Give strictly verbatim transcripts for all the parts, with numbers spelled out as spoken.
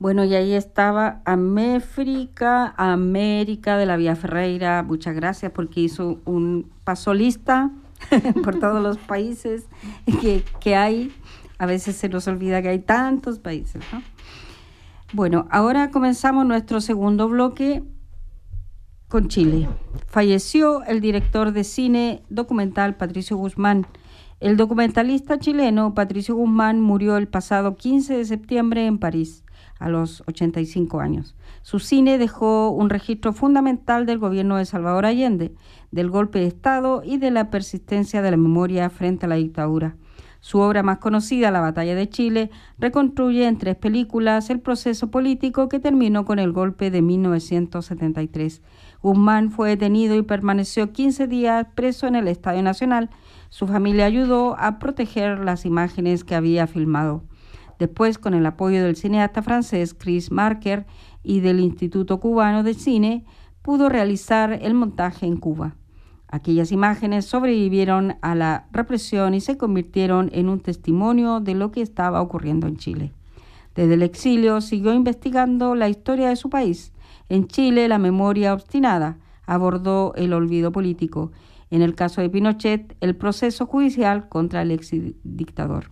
Bueno, y ahí estaba América, América de la Vía Ferreira. Muchas gracias porque hizo un paso lista por todos los países que, que hay. A veces se nos olvida que hay tantos países, ¿no? Bueno, ahora comenzamos nuestro segundo bloque con Chile. Falleció el director de cine documental Patricio Guzmán. El documentalista chileno Patricio Guzmán murió el pasado quince de septiembre en París, a los ochenta y cinco años. Su cine dejó un registro fundamental del gobierno de Salvador Allende, del golpe de Estado y de la persistencia de la memoria frente a la dictadura. Su obra más conocida, La Batalla de Chile, reconstruye en tres películas el proceso político que terminó con el golpe de mil novecientos setenta y tres. Guzmán fue detenido y permaneció quince días preso en el Estadio Nacional. Su familia ayudó a proteger las imágenes que había filmado. Después, con el apoyo del cineasta francés Chris Marker y del Instituto Cubano de Cine, pudo realizar el montaje en Cuba. Aquellas imágenes sobrevivieron a la represión y se convirtieron en un testimonio de lo que estaba ocurriendo en Chile. Desde el exilio siguió investigando la historia de su país. En Chile, la memoria obstinada abordó el olvido político. En el caso de Pinochet, el proceso judicial contra el exdictador.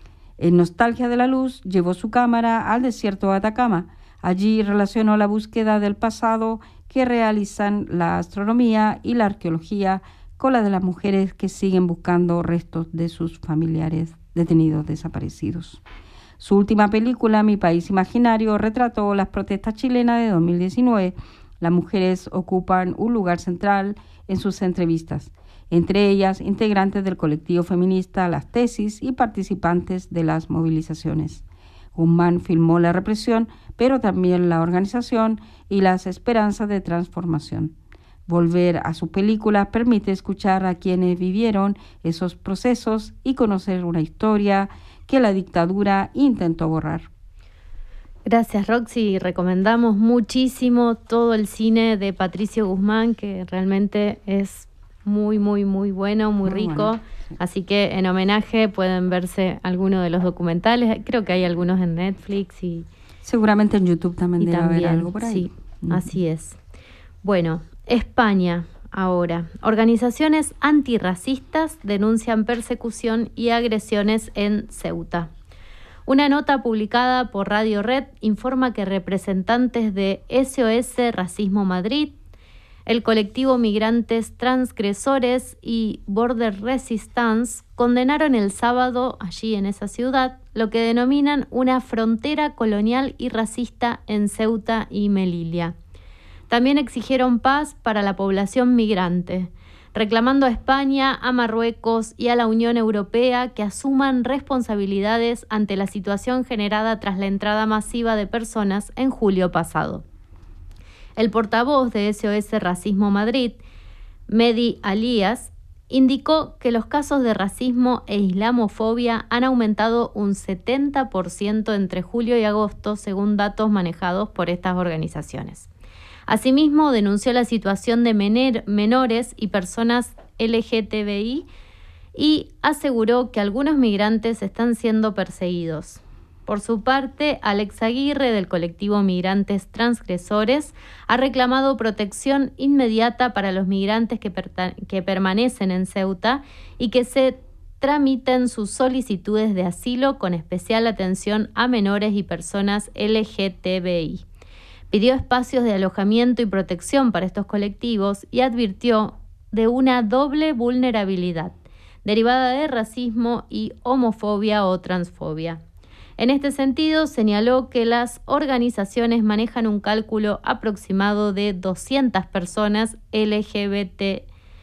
En Nostalgia de la Luz, llevó su cámara al desierto de Atacama. Allí relacionó la búsqueda del pasado que realizan la astronomía y la arqueología con la de las mujeres que siguen buscando restos de sus familiares detenidos desaparecidos. Su última película, Mi País Imaginario, retrató las protestas chilenas de dos mil diecinueve. Las mujeres ocupan un lugar central en sus entrevistas, entre ellas integrantes del colectivo feminista Las Tesis y participantes de las movilizaciones. Guzmán filmó la represión, pero también la organización y las esperanzas de transformación. Volver a sus películas permite escuchar a quienes vivieron esos procesos y conocer una historia que la dictadura intentó borrar. Gracias, Roxy. Recomendamos muchísimo todo el cine de Patricio Guzmán, que realmente es muy, muy, muy bueno, muy, muy rico. Bueno, sí. Así que en homenaje pueden verse algunos de los documentales. Creo que hay algunos en Netflix y seguramente en YouTube también debe también, haber algo por ahí. Sí, uh-huh. Así es. Bueno, España ahora. Organizaciones antirracistas denuncian persecución y agresiones en Ceuta. Una nota publicada por Radio Red informa que representantes de S O S Racismo Madrid, el colectivo Migrantes Transgresores y Border Resistance condenaron el sábado, allí en esa ciudad, lo que denominan una frontera colonial y racista en Ceuta y Melilla. También exigieron paz para la población migrante, reclamando a España, a Marruecos y a la Unión Europea que asuman responsabilidades ante la situación generada tras la entrada masiva de personas en julio pasado. El portavoz de S O S Racismo Madrid, Mehdi Alías, indicó que los casos de racismo e islamofobia han aumentado un setenta por ciento entre julio y agosto, según datos manejados por estas organizaciones. Asimismo, denunció la situación de mener- menores y personas L G T B I y aseguró que algunos migrantes están siendo perseguidos. Por su parte, Alex Aguirre, del colectivo Migrantes Transgresores, ha reclamado protección inmediata para los migrantes que, per- que permanecen en Ceuta y que se tramiten sus solicitudes de asilo con especial atención a menores y personas L G T B I. Pidió espacios de alojamiento y protección para estos colectivos y advirtió de una doble vulnerabilidad, derivada de racismo y homofobia o transfobia. En este sentido, señaló que las organizaciones manejan un cálculo aproximado de doscientas personas L G B T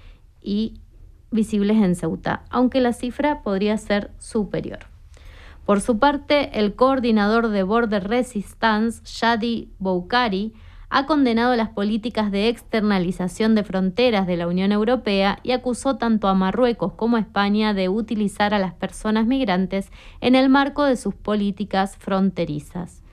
I visibles en Ceuta, aunque la cifra podría ser superior. Por su parte, el coordinador de Border Resistance, Shadi Boukari, ha condenado las políticas de externalización de fronteras de la Unión Europea y acusó tanto a Marruecos como a España de utilizar a las personas migrantes en el marco de sus políticas fronterizas.